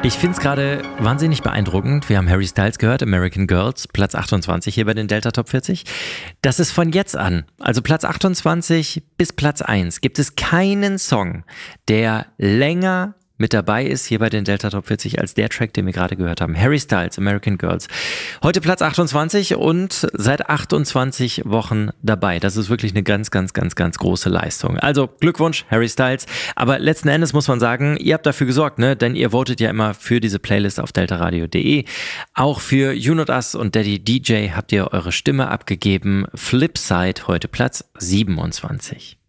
Ich finde es gerade wahnsinnig beeindruckend. Wir haben Harry Styles gehört, American Girls, Platz 28 hier bei den Delta Top 40. Das ist von jetzt an, also Platz 28 bis Platz 1, gibt es keinen Song, der länger mit dabei ist hier bei den Delta Top 40 als der Track, den wir gerade gehört haben. Harry Styles, American Girls. Heute Platz 28 und seit 28 Wochen dabei. Das ist wirklich eine ganz, ganz, ganz, ganz große Leistung. Also Glückwunsch, Harry Styles. Aber letzten Endes muss man sagen, ihr habt dafür gesorgt, ne? Denn ihr votet ja immer für diese Playlist auf deltaradio.de. Auch für You Not Us und Daddy DJ habt ihr eure Stimme abgegeben. Flipside, heute Platz 27.